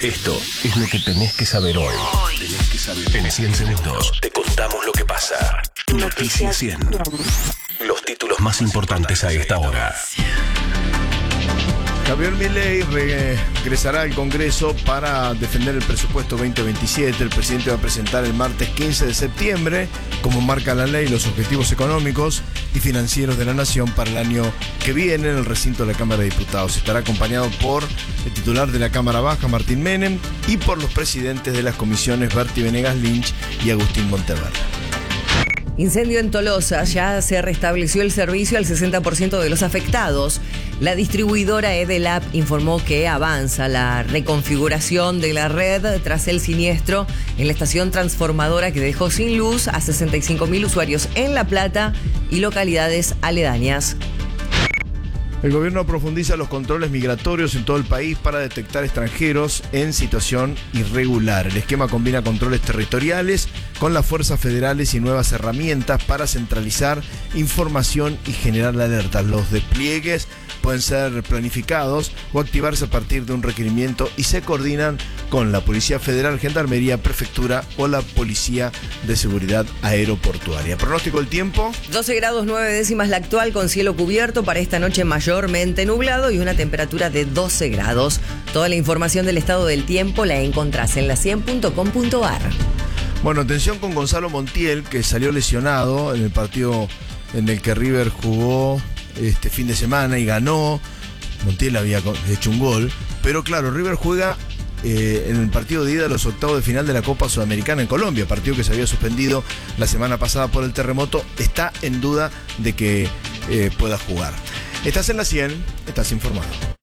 Esto es lo que tenés que saber hoy. En 100 segundos te contamos lo que pasa. Noticias 100. Los títulos más importantes a esta hora. Javier Milei regresará al Congreso para defender el presupuesto 2027. El presidente va a presentar el martes 15 de septiembre, como marca la ley, los objetivos económicos y financieros de la nación para el año que viene en el recinto de la Cámara de Diputados. Estará acompañado por el titular de la Cámara Baja, Martín Menem, y por los presidentes de las comisiones Berti Venegas Lynch y Agustín Monteverde. Incendio en Tolosa, ya se restableció el servicio al 60% de los afectados. La distribuidora Edelap informó que avanza la reconfiguración de la red tras el siniestro en la estación transformadora que dejó sin luz a 65.000 usuarios en La Plata y localidades aledañas. El gobierno profundiza los controles migratorios en todo el país para detectar extranjeros en situación irregular. El esquema combina controles territoriales con las fuerzas federales y nuevas herramientas para centralizar información y generar alertas. Los despliegues pueden ser planificados o activarse a partir de un requerimiento y se coordinan con la Policía Federal, Gendarmería, Prefectura o la Policía de Seguridad Aeroportuaria. Pronóstico del tiempo. 12 grados 9 décimas la actual, con cielo cubierto para esta noche mayormente nublado y una temperatura de 12 grados. Toda la información del estado del tiempo la encontrás en la100.com.ar. Bueno, atención con Gonzalo Montiel, que salió lesionado en el partido en el que River jugó este fin de semana y ganó. Montiel había hecho un gol, pero claro, River juega en el partido de ida a los octavos de final de la Copa Sudamericana en Colombia, partido que se había suspendido la semana pasada por el terremoto. Está en duda de que pueda jugar. Estás en la 100, estás informado.